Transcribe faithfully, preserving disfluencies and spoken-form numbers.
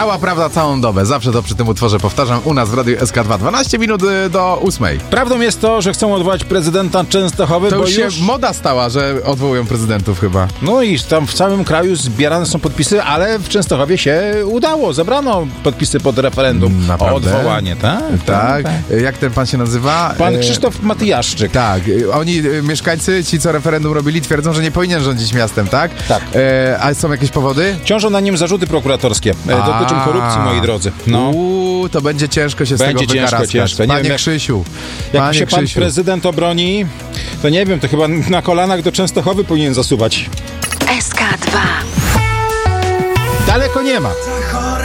Cała prawda, całą dobę. Zawsze to przy tym utworze powtarzam. U nas w Radiu S K dwa. dwanaście minut do ósmej. Prawdą jest to, że chcą odwołać prezydenta Częstochowy, To bo już się już... moda stała, że odwołują prezydentów chyba. No i tam w całym kraju zbierane są podpisy, ale w Częstochowie się udało. Zebrano podpisy pod referendum Naprawdę? o odwołanie, tak? Tak. Jak ten pan się nazywa? Pan E, Krzysztof Matyjaszczyk. Tak. Oni, e, mieszkańcy, ci co referendum robili, twierdzą, że nie powinien rządzić miastem, tak? Tak. E, a są jakieś powody? Ciążą na nim zarzuty prokuratorskie. E, Dotyczą A. korupcji, moi drodzy. No. Uuu, to będzie ciężko się z Będzie tego ciężko, wykaraskać. ciężko. Nie Panie wiem, jak- Krzysiu, Jak panie się pan Krzysiu. prezydent obroni, to nie wiem, to chyba na kolanach do Częstochowy powinien zasuwać. S K dwa. Daleko nie ma.